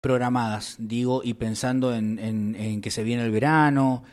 programadas, digo, y pensando en que se viene el verano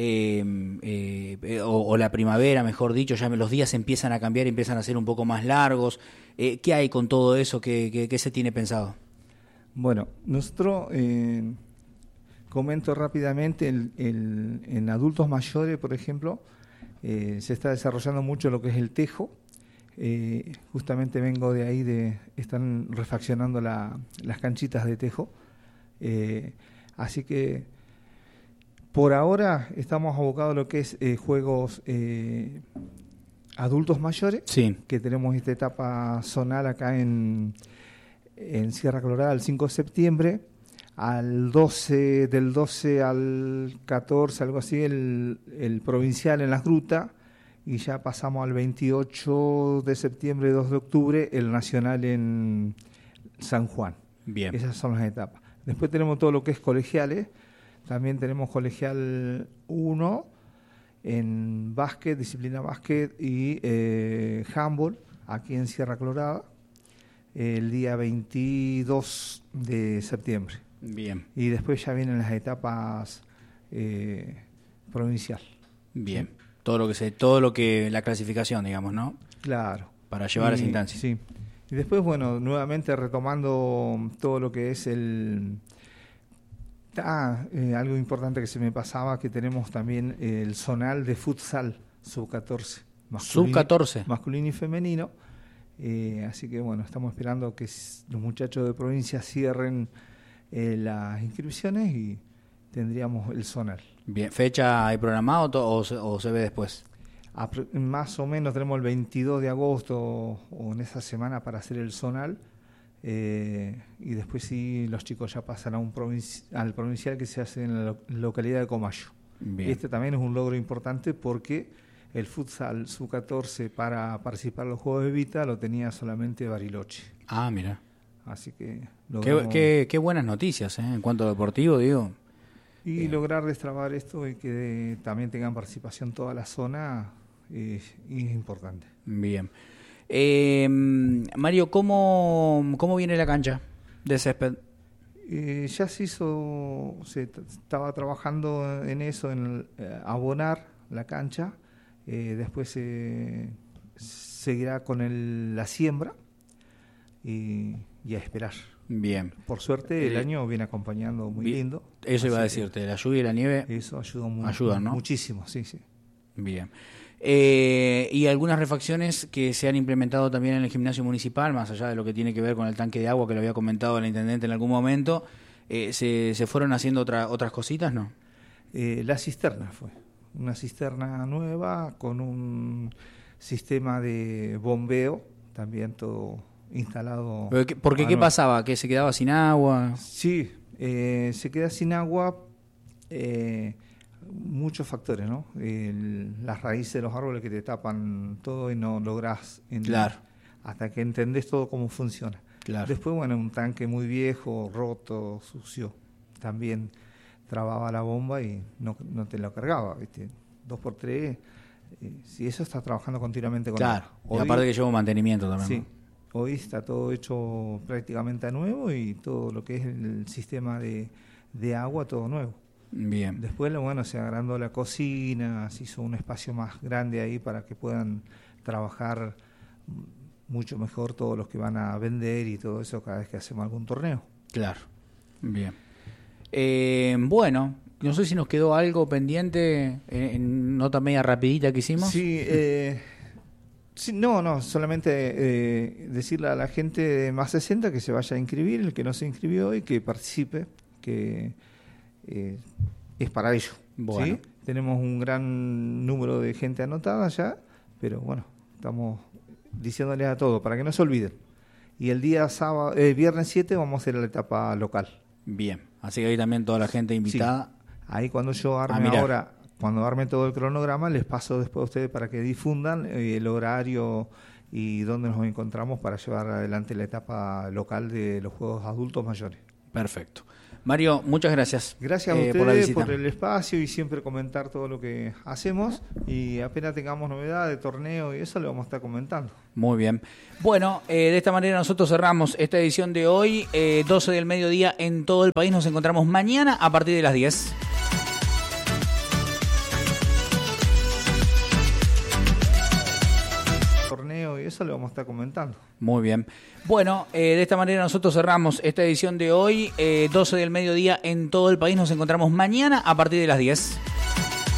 o la primavera, mejor dicho, ya los días empiezan a cambiar y empiezan a ser un poco más largos. ¿Qué hay con todo eso? ¿Qué se tiene pensado? Bueno, nosotros, comento rápidamente, en adultos mayores, por ejemplo, se está desarrollando mucho lo que es el tejo. Justamente vengo de ahí, están refaccionando las canchitas de tejo. Así que por ahora estamos abocados a lo que es juegos adultos mayores, sí, que tenemos esta etapa zonal acá en Sierra Colorada el 5 de septiembre, del 12 al 14, algo así, el provincial en las grutas, y ya pasamos al 28 de septiembre, 2 de octubre, el nacional en San Juan. Bien. Esas son las etapas. Después tenemos todo lo que es colegiales. También tenemos colegial 1 en básquet, disciplina básquet y handball, aquí en Sierra Colorada, el día 22 de septiembre. Bien. Y después ya vienen las etapas provincial. Bien. Todo lo que la clasificación, digamos, ¿no? Claro. Para llevar a esa instancia. Sí. Y después, bueno, nuevamente retomando todo lo que es algo importante que se me pasaba, que tenemos también el zonal de futsal sub-14. Sub-14. Masculino y femenino. Así que, bueno, estamos esperando que los muchachos de provincia cierren las inscripciones y tendríamos el zonal. Bien. ¿Fecha hay programado o se ve después? Más o menos tenemos el 22 de agosto o en esa semana para hacer el zonal, y después sí los chicos ya pasan al provincial que se hace en la localidad de Comayo. Bien. Este también es un logro importante porque el futsal sub-14 para participar en los Juegos de Vita lo tenía solamente Bariloche. Ah, mira. Así que qué buenas noticias, en cuanto a deportivo, digo. Y lograr destrabar esto y que también tengan participación toda la zona es importante. Bien. Mario, ¿cómo viene la cancha de césped? Ya se estaba trabajando en eso, en abonar la cancha. Después seguirá con la siembra y a esperar. Bien. Por suerte el año viene acompañando muy lindo. Eso iba a decirte, la lluvia y la nieve. Eso ayudan ¿no? Muchísimo, sí. Bien. Y algunas refacciones que se han implementado también en el gimnasio municipal, más allá de lo que tiene que ver con el tanque de agua que lo había comentado el intendente en algún momento, ¿se fueron haciendo otras cositas, no? La cisterna fue una cisterna nueva con un sistema de bombeo, también todo instalado. ¿Porque qué pasaba? ¿Que se quedaba sin agua? Sí, se queda sin agua, muchos factores, ¿no? Las raíces de los árboles que te tapan todo y no lográs claro. hasta que entendés todo cómo funciona. Claro. Después, bueno, un tanque muy viejo, roto, sucio, también trababa la bomba y no te lo cargaba, ¿viste? 2x3, si eso está trabajando continuamente con claro. Y aparte que lleva un mantenimiento también. Sí. ¿No? Hoy está todo hecho prácticamente a nuevo y todo lo que es el sistema de agua, todo nuevo. Bien. Después, bueno, se agrandó la cocina, se hizo un espacio más grande ahí para que puedan trabajar mucho mejor todos los que van a vender y todo eso cada vez que hacemos algún torneo. Claro. Bien. Bueno, no sé si nos quedó algo pendiente en nota media rapidita que hicimos. Sí, sí, no, solamente decirle a la gente de más 60 que se vaya a inscribir, el que no se inscribió y que participe, que es para ello. Bueno. ¿Sí? Tenemos un gran número de gente anotada ya, pero bueno, estamos diciéndoles a todos para que no se olviden. Y el día viernes 7 vamos a hacer la etapa local. Bien, así que ahí también toda la gente invitada. Sí. Ahí cuando yo cuando arme todo el cronograma, les paso después a ustedes para que difundan el horario y dónde nos encontramos para llevar adelante la etapa local de los Juegos Adultos Mayores. Perfecto. Mario, muchas gracias. Gracias a ustedes por la visita. por el espacio y siempre comentar todo lo que hacemos. Y apenas tengamos novedades de torneo y eso lo vamos a estar comentando. Muy bien. Bueno, de esta manera nosotros cerramos esta edición de hoy, 12 del mediodía en todo el país. Nos encontramos mañana a partir de las 10. Torneo y eso lo vamos a estar comentando. Muy bien. Bueno, de esta manera nosotros cerramos esta edición de hoy, 12 del mediodía en todo el país. Nos encontramos mañana a partir de las 10.